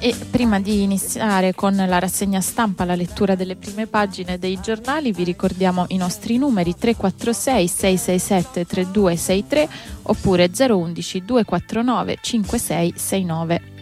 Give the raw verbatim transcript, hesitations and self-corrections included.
E prima di iniziare con la rassegna stampa, la lettura delle prime pagine dei giornali, vi ricordiamo i nostri numeri tre quattro sei sei sei sette tre due sei tre oppure zero uno uno due quattro nove cinque sei sei nove.